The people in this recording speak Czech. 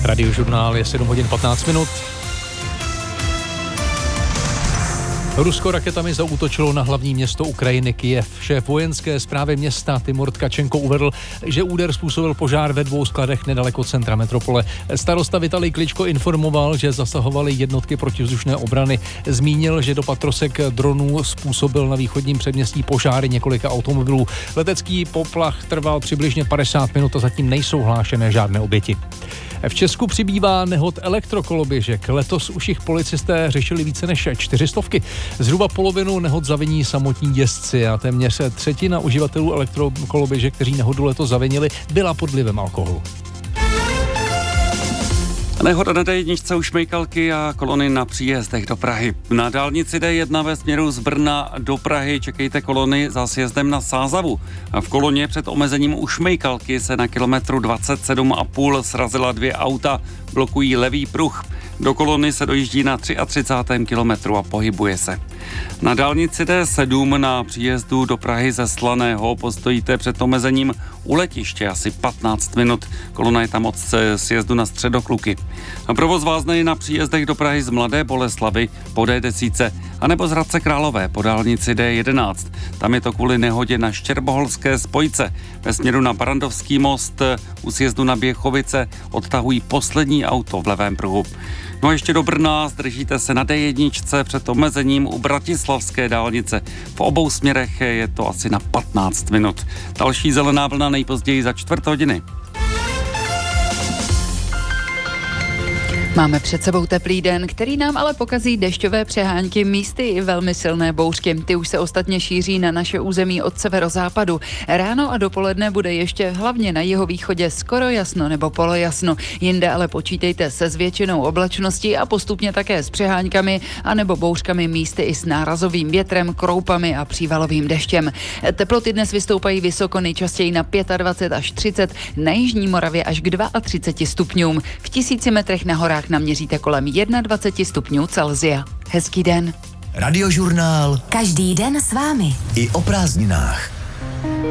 Radiožurnál je 7 hodin 15 minut. Rusko raketami zaútočilo na hlavní město Ukrajiny Kyjev. Šéf vojenské správy města Timur Tkačenko uvedl, že úder způsobil požár ve 2 skladech nedaleko centra metropole. Starosta Vitalij Kličko informoval, že zasahovaly jednotky protivzdušné obrany. Zmínil, že dopad trosek dronů způsobil na východním předměstí požáry několika automobilů. Letecký poplach trval přibližně 50 minut a zatím nejsou hlášené žádné oběti. V Česku přibývá nehod elektrokoloběžek. Letos už jich policisté řešili více než 400. Zhruba polovinu nehod zaviní samotní jezdci a téměř třetina uživatelů elektrokoloběžek, kteří nehodu letos zavinili, byla pod vlivem alkoholu. Nehoda na D1 u Šmejkalky a kolony na příjezdech do Prahy. Na dálnici D1 ve směru z Brna do Prahy čekejte kolony za sjezdem na Sázavu. A v koloně před omezením u Šmejkalky se na kilometru 27,5 srazila 2 auta, blokují levý pruh. Do kolony se dojíždí na 33. kilometru a pohybuje se. Na dálnici D7 na příjezdu do Prahy ze Slaného postojíte před omezením u letiště asi 15 minut. Kolona je tam od sjezdu na Středokluky. A provoz vázne na příjezdech do Prahy z Mladé Boleslavi po D10 anebo z Hradce Králové po dálnici D11. Tam je to kvůli nehodě na Štěrboholské spojce. Ve směru na Barandovský most u sjezdu na Běchovice odtahují poslední auto v levém pruhu. No a ještě do Brna zdržíte se na D1 před omezením u Bratislavské dálnice. V obou směrech je to asi na 15 minut. Další zelená vlna nejpozději za 4 hodiny. Máme před sebou teplý den, který nám ale pokazí dešťové přehánky, místy i velmi silné bouřky. Ty už se ostatně šíří na naše území od severozápadu. Ráno a dopoledne bude ještě hlavně na jihovýchodě skoro jasno nebo polojasno. Jinde ale počítejte se zvětšenou oblačností a postupně také s přeháňkami anebo bouřkami, místy i s nárazovým větrem, kroupami a přívalovým deštěm. Teploty dnes vystoupají vysoko, nejčastěji na 25 až 30, na jižní Moravě až k 32 stupňům. V 1000 metrech na horách naměříte kolem 21 stupňů Celsia. Hezký den. Radiožurnál. Každý den s vámi. I o prázdninách.